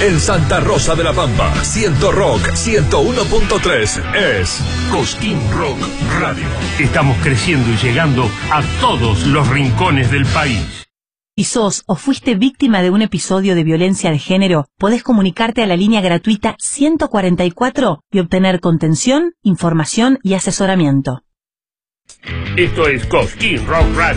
En Santa Rosa de la Pampa, 100 Rock 101.3 es Cosquín Rock Radio. Estamos creciendo y llegando a todos los rincones del país. Si sos o fuiste víctima de un episodio de violencia de género, podés comunicarte a la línea gratuita 144 y obtener contención, información y asesoramiento. Esto es Cosquín Rock Radio.